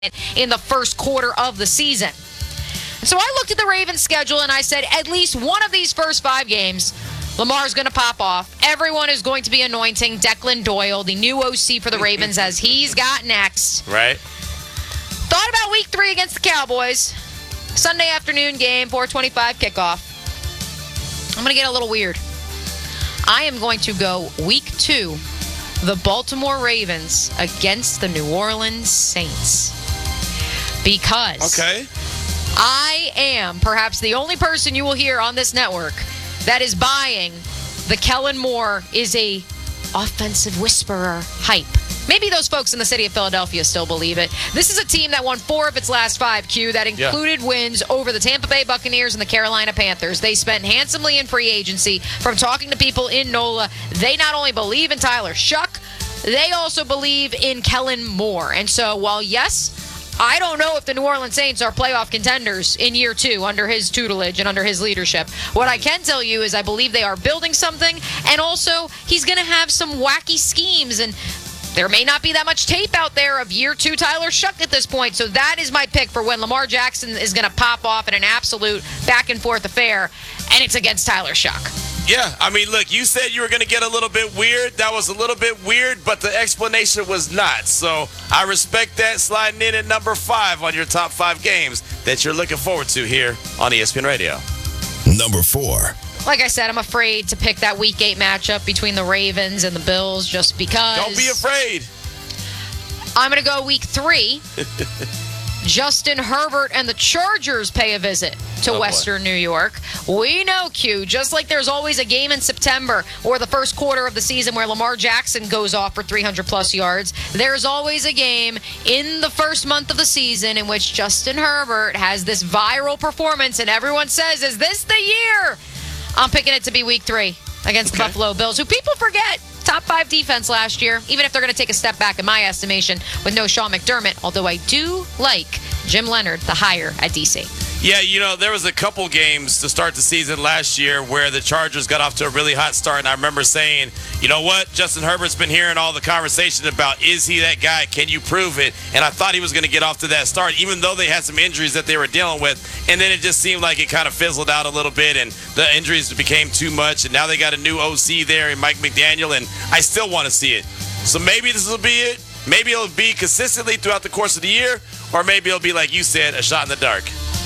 in the first quarter of the season. So I looked at the Ravens schedule and I said, at least one of these first 5 games, Lamar's going to pop off. Everyone is going to be anointing Declan Doyle, the new OC for the Ravens, as he's got next. Right. Thought about week 3 against the Cowboys. Sunday afternoon game, 4:25 kickoff. I'm going to get a little weird. I am going to go week 2, the Baltimore Ravens against the New Orleans Saints. Because I am perhaps the only person you will hear on this network that is buying the Kellen Moore is a offensive whisperer hype. Maybe those folks in the city of Philadelphia still believe it. This is a team that won 4 of its last 5, Q, that included wins over the Tampa Bay Buccaneers and the Carolina Panthers. They spent handsomely in free agency. From talking to people in NOLA, they not only believe in Tyler Shuck, they also believe in Kellen Moore. And so while, yes, I don't know if the New Orleans Saints are playoff contenders in year 2 under his tutelage and under his leadership. What I can tell you is I believe they are building something, and also he's going to have some wacky schemes, and there may not be that much tape out there of year 2 Tyler Shuck at this point. So that is my pick for when Lamar Jackson is going to pop off in an absolute back-and-forth affair, and it's against Tyler Shuck. Yeah, I mean, look, you said you were going to get a little bit weird. That was a little bit weird, but the explanation was not. So I respect that, sliding in at number 5 on your top 5 games that you're looking forward to here on ESPN Radio. Number 4. Like I said, I'm afraid to pick that Week 8 matchup between the Ravens and the Bills just because. Don't be afraid. I'm going to go Week 3. Justin Herbert and the Chargers pay a visit to Western New York. We know, Q, just like there's always a game in September or the first quarter of the season where Lamar Jackson goes off for 300-plus yards, there's always a game in the first month of the season in which Justin Herbert has this viral performance and everyone says, is this the year? I'm picking it to be Week 3 against the Buffalo Bills, who people forget. Top 5 defense last year, even if they're going to take a step back in my estimation with no Sean McDermott, although I do like Jim Leonard, the hire at DC. Yeah, you know, there was a couple games to start the season last year where the Chargers got off to a really hot start, and I remember saying, you know what, Justin Herbert's been hearing all the conversation about, is he that guy? Can you prove it? And I thought he was going to get off to that start, even though they had some injuries that they were dealing with, and then it just seemed like it kind of fizzled out a little bit, and the injuries became too much, and now they got a new OC there in Mike McDaniel, and I still want to see it. So maybe this will be it. Maybe it'll be consistently throughout the course of the year, or maybe it'll be, like you said, a shot in the dark.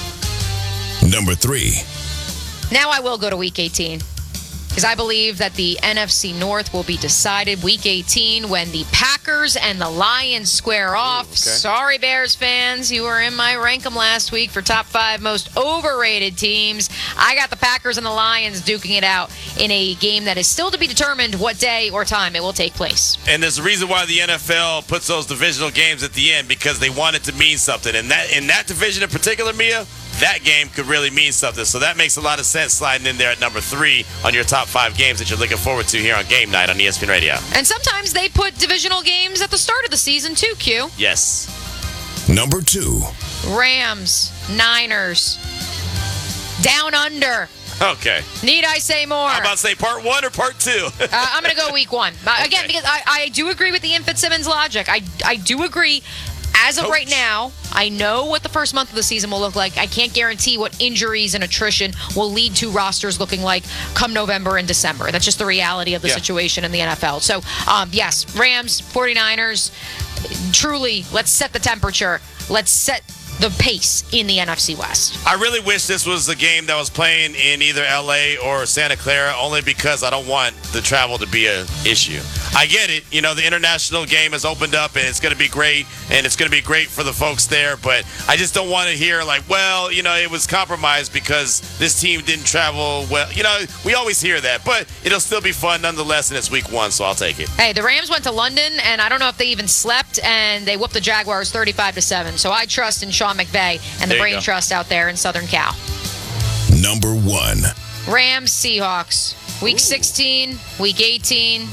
Number 3. Now I will go to Week 18 because I believe that the NFC North will be decided Week 18 when the Packers and the Lions square off. Sorry, Bears fans. You were in my rank 'em last week for top 5 most overrated teams. I got the Packers and the Lions duking it out in a game that is still to be determined what day or time it will take place. And there's a reason why the NFL puts those divisional games at the end, because they want it to mean something. And that in that division in particular, Mia, that game could really mean something. So that makes a lot of sense sliding in there at number 3 on your top 5 games that you're looking forward to here on Game Night on ESPN Radio. And sometimes they put divisional games at the start of the season too, Q. Yes. Number 2. Rams, Niners, Down Under. Okay. Need I say more? I'm about to say part 1 or part 2? I'm going to go Week 1. Again, because I do agree with the Ian Fitzsimmons logic. I do agree. As of right now, I know what the first month of the season will look like. I can't guarantee what injuries and attrition will lead to rosters looking like come November and December. That's just the reality of the situation in the NFL. So, yes, Rams, 49ers, truly, let's set the temperature. Let's set the pace in the NFC West. I really wish this was a game that was playing in either LA or Santa Clara, only because I don't want the travel to be an issue. I get it. You know, the international game has opened up, and it's going to be great, and it's going to be great for the folks there. But I just don't want to hear, like, well, you know, it was compromised because this team didn't travel well. You know, we always hear that. But it'll still be fun nonetheless, and it's Week 1, so I'll take it. Hey, the Rams went to London, and I don't know if they even slept, and they whooped the Jaguars 35-7. So I trust in Sean McVay and the brain trust out there in Southern Cal. Number 1. Rams, Seahawks. Week 16, Week 18.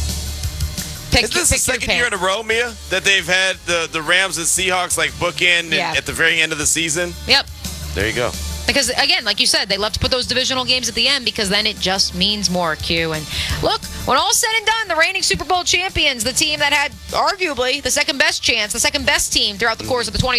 Is this the second year in a row, Mia, that they've had the Rams and Seahawks like bookend at the very end of the season? Yep. There you go. Because, again, like you said, they love to put those divisional games at the end because then it just means more, Q. And look, when all's said and done, the reigning Super Bowl champions, the team that had arguably the second best chance, the second best team throughout the course of the